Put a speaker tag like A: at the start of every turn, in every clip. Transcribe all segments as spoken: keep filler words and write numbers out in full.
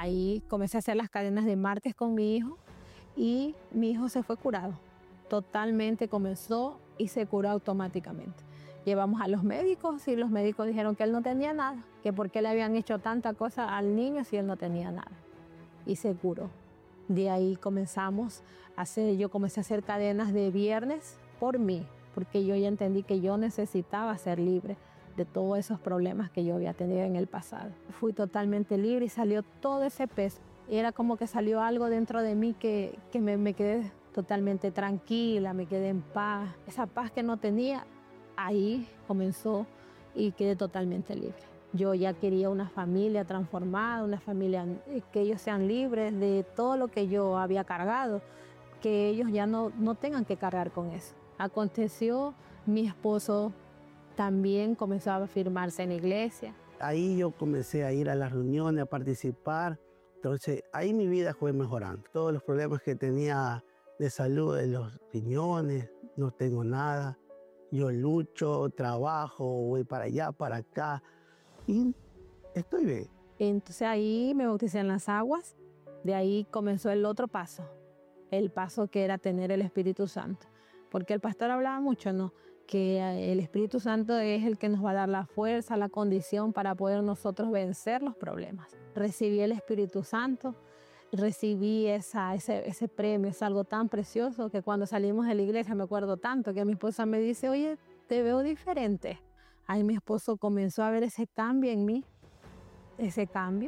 A: Ahí comencé a hacer las cadenas de martes con mi hijo y mi hijo se fue curado. Totalmente comenzó y se curó automáticamente. Llevamos a los médicos y los médicos dijeron que él no tenía nada, que por qué le habían hecho tanta cosa al niño si él no tenía nada. Y se curó. De ahí comenzamos a hacer, yo comencé a hacer cadenas de viernes por mí, porque yo ya entendí que yo necesitaba ser libre de todos esos problemas que yo había tenido en el pasado. Fui totalmente libre y salió todo ese peso. Era como que salió algo dentro de mí que, que me, me quedé totalmente tranquila, me quedé en paz. Esa paz que no tenía, ahí comenzó y quedé totalmente libre. Yo ya quería una familia transformada, una familia que ellos sean libres de todo lo que yo había cargado, que ellos ya no, no tengan que cargar con eso. Aconteció, mi esposo también comenzó a firmarse en la iglesia.
B: Ahí yo comencé a ir a las reuniones, a participar. Entonces ahí mi vida fue mejorando. Todos los problemas que tenía de salud, de los riñones, no tengo nada. Yo lucho, trabajo, voy para allá, para acá y estoy bien.
A: Entonces ahí me bauticé en las aguas. De ahí comenzó el otro paso, el paso que era tener el Espíritu Santo. Porque el pastor hablaba mucho, ¿no? Que el Espíritu Santo es el que nos va a dar la fuerza, la condición para poder nosotros vencer los problemas. Recibí el Espíritu Santo, recibí esa, ese, ese premio, es algo tan precioso que cuando salimos de la iglesia me acuerdo tanto que mi esposa me dice, oye, te veo diferente. Ahí mi esposo comenzó a ver ese cambio en mí, ese cambio,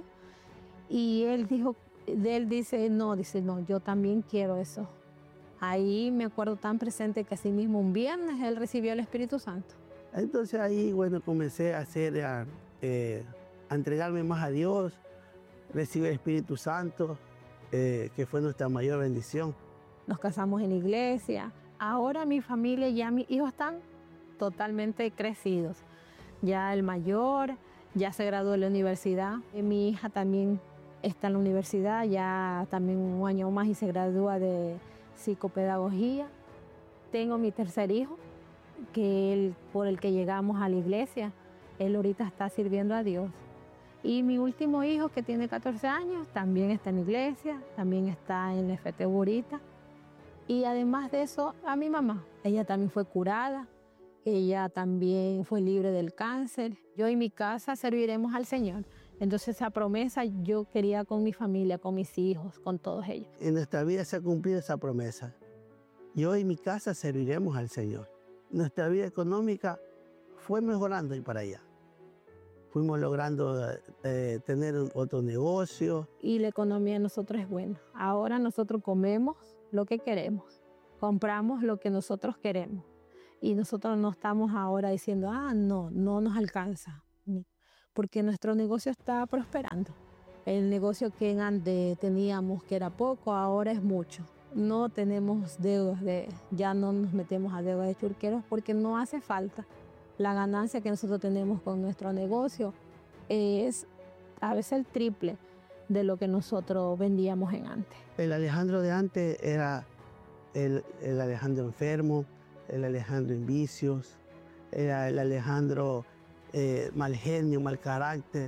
A: y él dijo, él dice, no, dice, no, yo también quiero eso. Ahí me acuerdo tan presente que así mismo un viernes él recibió el Espíritu Santo.
B: Entonces ahí, bueno, comencé a hacer, a, eh, a entregarme más a Dios, recibí el Espíritu Santo, eh, que fue nuestra mayor bendición.
A: Nos casamos en la iglesia. Ahora mi familia, ya mis hijos están totalmente crecidos. Ya el mayor ya se graduó de la universidad. Y mi hija también está en la universidad, ya también un año más y se gradúa de psicopedagogía. Tengo mi tercer hijo, que él, por el que llegamos a la iglesia. Él ahorita está sirviendo a Dios. Y mi último hijo, que tiene catorce años, también está en la iglesia, también está en la F T Burita. Y además de eso, a mi mamá. Ella también fue curada, ella también fue libre del cáncer. Yo y mi casa serviremos al Señor. Entonces esa promesa yo quería con mi familia, con mis hijos, con todos ellos.
B: En nuestra vida se ha cumplido esa promesa. Yo y mi casa serviremos al Señor. Nuestra vida económica fue mejorando y para allá. Fuimos logrando eh, tener otro negocio.
A: Y la economía de nosotros es buena. Ahora nosotros comemos lo que queremos. Compramos lo que nosotros queremos. Y nosotros no estamos ahora diciendo, ah, no, no nos alcanza. Porque nuestro negocio está prosperando. El negocio que antes teníamos que era poco, ahora es mucho. No tenemos deudas, de, ya no nos metemos a deudas de churqueros porque no hace falta. La ganancia que nosotros tenemos con nuestro negocio es a veces el triple de lo que nosotros vendíamos en antes.
B: El Alejandro de antes era el, el Alejandro enfermo, el Alejandro en vicios, era el Alejandro eh, mal genio, mal carácter.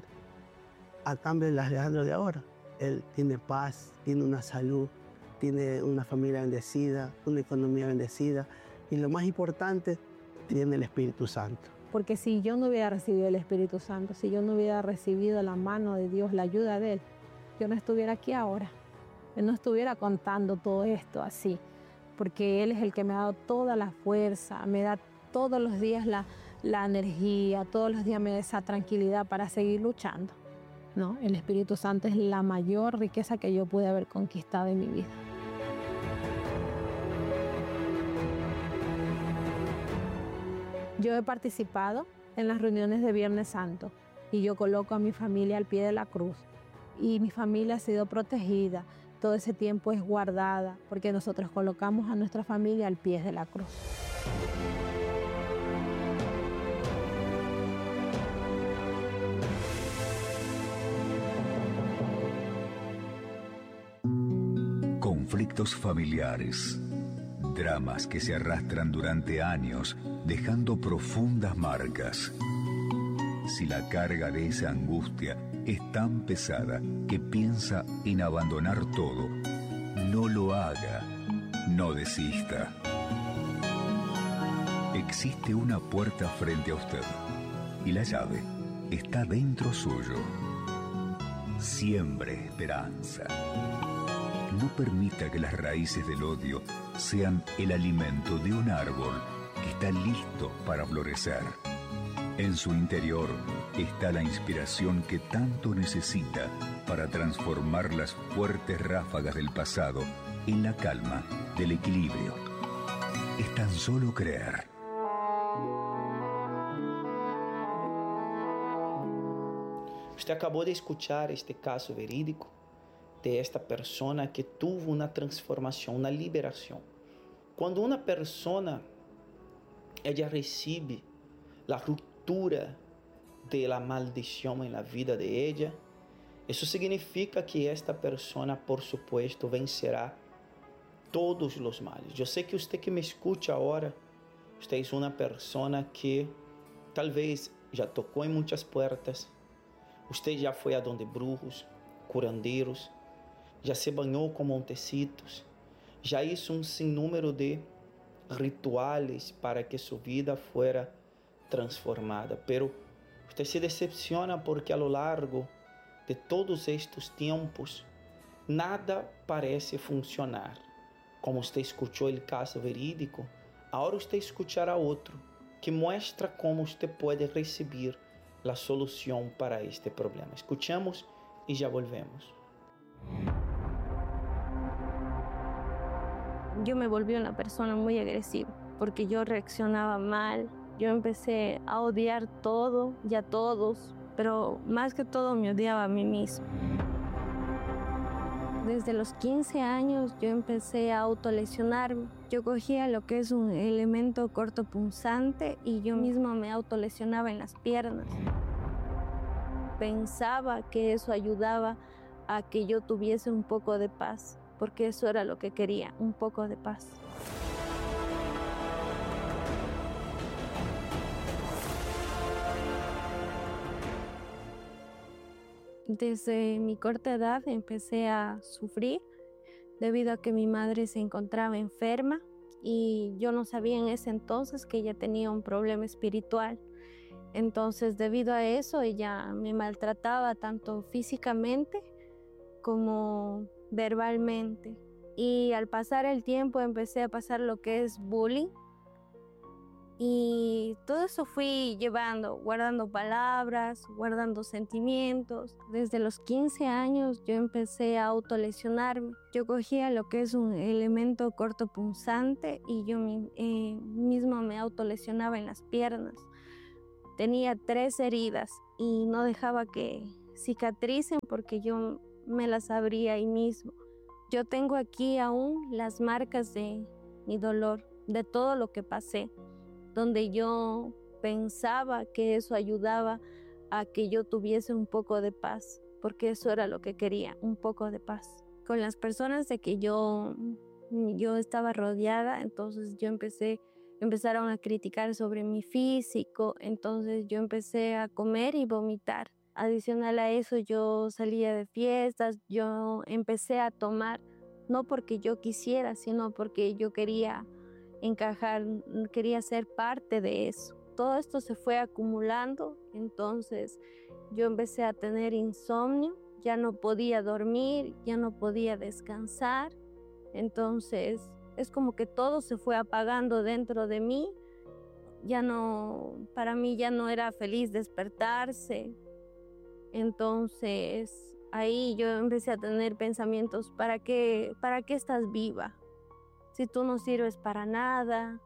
B: A cambio del Alejandro de ahora, él tiene paz, tiene una salud, tiene una familia bendecida, una economía bendecida y lo más importante, tiene el Espíritu Santo.
A: Porque si yo no hubiera recibido el Espíritu Santo, si yo no hubiera recibido la mano de Dios, la ayuda de Él, yo no estuviera aquí ahora. Él no estuviera contando todo esto así. Porque Él es el que me ha dado toda la fuerza, me da todos los días la, la energía, todos los días me da esa tranquilidad para seguir luchando. ¿No? El Espíritu Santo es la mayor riqueza que yo pude haber conquistado en mi vida. Yo he participado en las reuniones de Viernes Santo y yo coloco a mi familia al pie de la cruz y mi familia ha sido protegida, todo ese tiempo es guardada porque nosotros colocamos a nuestra familia al pie de la cruz.
C: Conflictos familiares. Dramas que se arrastran durante años, dejando profundas marcas. Si la carga de esa angustia es tan pesada que piensa en abandonar todo, no lo haga, no desista. Existe una puerta frente a usted y la llave está dentro suyo. Siembre esperanza. No permita que las raíces del odio sean el alimento de un árbol que está listo para florecer. En su interior está la inspiración que tanto necesita para transformar las fuertes ráfagas del pasado en la calma del equilibrio. Es tan solo creer.
D: Usted acabou de escuchar este caso verídico de esta persona que tuvo una transformación, una liberación. Cuando una persona, ella recibe la ruptura de la maldición en la vida de ella, eso significa que esta persona, por supuesto, vencerá todos los males. Yo sé que usted que me escucha ahora, usted es una persona que tal vez ya tocó en muchas puertas, usted já foi a donde brujos, curandeiros, já se banhou com montecitos, já hizo um sinnúmero de rituales para que sua vida fuera transformada. Pero usted se decepciona porque a lo largo de todos estes tempos, nada parece funcionar. Como usted escuchou o caso verídico, agora usted escuchará outro que mostra como usted pode receber la solución para este problema. Escuchamos y ya volvemos.
E: Yo me volví una persona muy agresiva porque yo reaccionaba mal. Yo empecé a odiar todo y a todos, pero más que todo me odiaba a mí misma. Desde los quince años yo empecé a autolesionarme. Yo cogía lo que es un elemento cortopunzante y yo misma me autolesionaba en las piernas. Pensaba que eso ayudaba a que yo tuviese un poco de paz, porque eso era lo que quería, un poco de paz. Desde mi corta edad empecé a sufrir debido a que mi madre se encontraba enferma y yo no sabía en ese entonces que ella tenía un problema espiritual. Entonces, debido a eso, ella me maltrataba tanto físicamente como verbalmente. Y al pasar el tiempo empecé a pasar lo que es bullying. Y todo eso fui llevando, guardando palabras, guardando sentimientos. Desde los quince años yo empecé a autolesionarme. Yo cogía lo que es un elemento cortopunzante y yo eh, mismo me autolesionaba en las piernas. Tenía tres heridas y no dejaba que cicatricen porque yo me las abría ahí mismo. Yo tengo aquí aún las marcas de mi dolor, de todo lo que pasé, donde yo pensaba que eso ayudaba a que yo tuviese un poco de paz, porque eso era lo que quería, un poco de paz. Con las personas de que yo, yo estaba rodeada, entonces yo empecé, empezaron a criticar sobre mi físico, entonces yo empecé a comer y vomitar. Adicional a eso, yo salía de fiestas, yo empecé a tomar, no porque yo quisiera, sino porque yo quería encajar, quería ser parte de eso. Todo esto se fue acumulando, entonces yo empecé a tener insomnio, ya no podía dormir, ya no podía descansar, entonces es como que todo se fue apagando dentro de mí, ya no, para mí ya no era feliz despertarse, entonces ahí yo empecé a tener pensamientos, ¿para qué, para qué estás viva? Si tú no sirves para nada.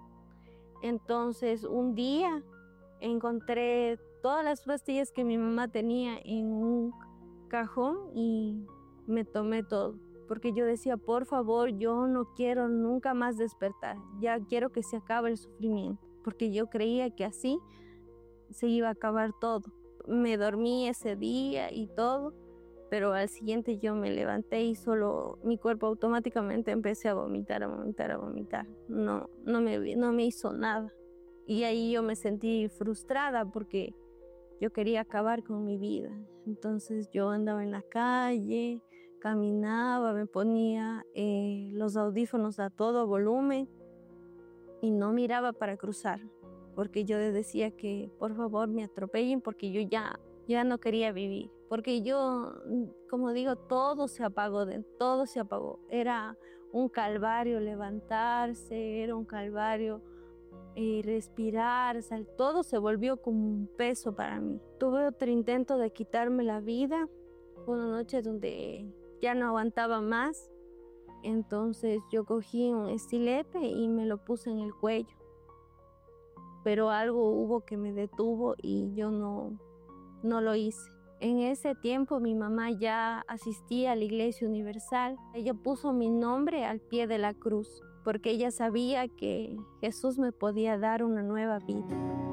E: Entonces un día encontré todas las pastillas que mi mamá tenía en un cajón y me tomé todo. Porque yo decía, por favor, yo no quiero nunca más despertar. Ya quiero que se acabe el sufrimiento. Porque yo creía que así se iba a acabar todo. Me dormí ese día y todo. Pero al siguiente yo me levanté y solo mi cuerpo automáticamente empecé a vomitar, a vomitar, a vomitar. No, no me, no me hizo nada. Y ahí yo me sentí frustrada porque yo quería acabar con mi vida. Entonces yo andaba en la calle, caminaba, me ponía eh, los audífonos a todo volumen y no miraba para cruzar, porque yo decía que por favor me atropellen, porque yo ya, ya no quería vivir. Porque yo, como digo, todo se apagó, de, todo se apagó. Era un calvario levantarse, era un calvario eh, respirar, o sea, todo se volvió como un peso para mí. Tuve otro intento de quitarme la vida, fue una noche donde ya no aguantaba más, entonces yo cogí un estilete y me lo puse en el cuello. Pero algo hubo que me detuvo y yo no, no lo hice. En ese tiempo mi mamá ya asistía a la Iglesia Universal. Ella puso mi nombre al pie de la cruz porque ella sabía que Jesús me podía dar una nueva vida.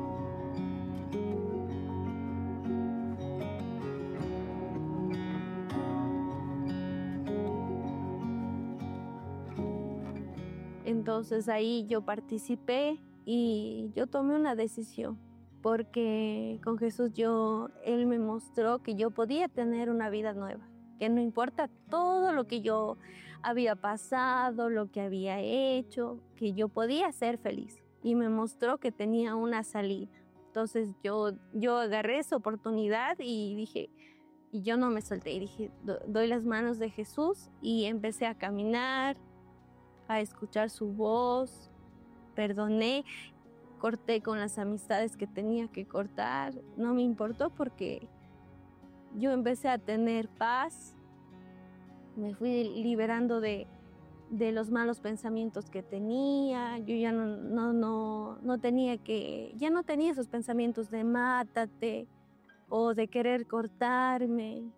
E: Entonces ahí yo participé y yo tomé una decisión. Porque con Jesús yo, Él me mostró que yo podía tener una vida nueva, que no importa todo lo que yo había pasado, lo que había hecho, que yo podía ser feliz. Y me mostró que tenía una salida. Entonces yo, yo agarré esa oportunidad y dije, y yo no me solté, y dije, doy las manos de Jesús y empecé a caminar, a escuchar su voz, perdoné. Corté con las amistades que tenía que cortar, no me importó porque yo empecé a tener paz, me fui liberando de, de los malos pensamientos que tenía, yo ya no, no, no, no tenía que, ya no tenía esos pensamientos de mátate o de querer cortarme,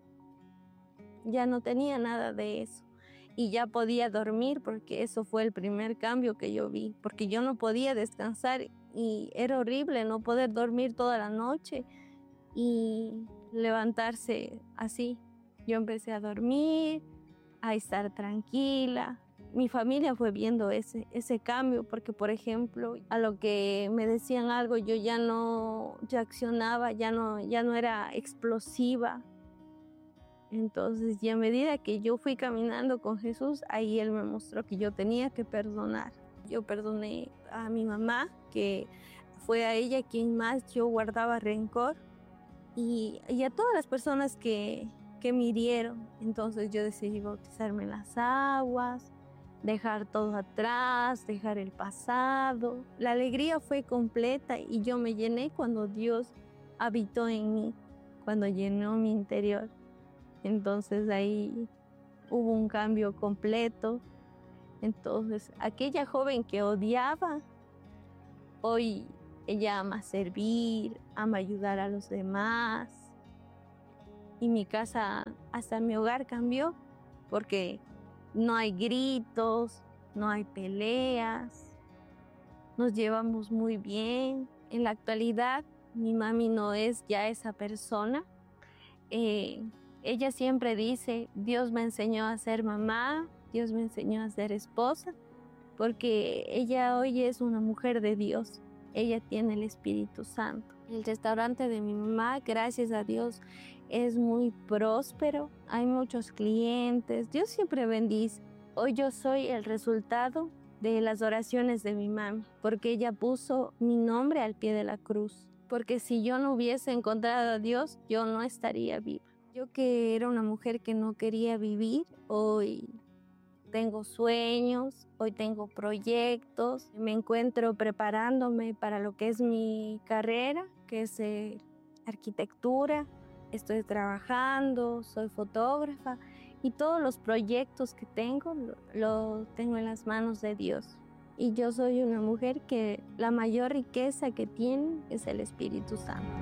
E: ya no tenía nada de eso. Y ya podía dormir porque eso fue el primer cambio que yo vi, porque yo no podía descansar y era horrible no poder dormir toda la noche y levantarse así. Yo empecé a dormir, a estar tranquila. Mi familia fue viendo ese, ese cambio porque, por ejemplo, a lo que me decían algo yo ya no reaccionaba, ya no, ya no era explosiva. Entonces, y a medida que yo fui caminando con Jesús, ahí Él me mostró que yo tenía que perdonar. Yo perdoné a mi mamá, que fue a ella quien más yo guardaba rencor, y, y a todas las personas que, que me hirieron. Entonces yo decidí bautizarme en las aguas, dejar todo atrás, dejar el pasado. La alegría fue completa y yo me llené cuando Dios habitó en mí, cuando llenó mi interior. Entonces ahí hubo un cambio completo. Entonces aquella joven que odiaba, hoy ella ama servir, ama ayudar a los demás. Y mi casa, hasta mi hogar cambió, porque no hay gritos, no hay peleas, nos llevamos muy bien. En la actualidad mi mami no es ya esa persona. Eh, Ella siempre dice, Dios me enseñó a ser mamá, Dios me enseñó a ser esposa, porque ella hoy es una mujer de Dios. Ella tiene el Espíritu Santo. El restaurante de mi mamá, gracias a Dios, es muy próspero. Hay muchos clientes. Dios siempre bendice. Hoy yo soy el resultado de las oraciones de mi mami, porque ella puso mi nombre al pie de la cruz. Porque si yo no hubiese encontrado a Dios, yo no estaría viva. Yo que era una mujer que no quería vivir, hoy tengo sueños, hoy tengo proyectos, me encuentro preparándome para lo que es mi carrera, que es eh, arquitectura. Estoy trabajando, soy fotógrafa y todos los proyectos que tengo lo, lo tengo en las manos de Dios. Y yo soy una mujer que la mayor riqueza que tiene es el Espíritu Santo.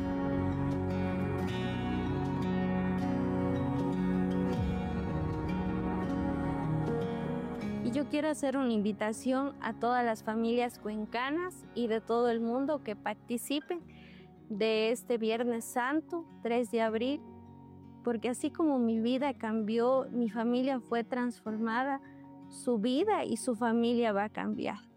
E: Y yo quiero hacer una invitación a todas las familias cuencanas y de todo el mundo que participen de este Viernes Santo, tres de abril, porque así como mi vida cambió, mi familia fue transformada, su vida y su familia va a cambiar.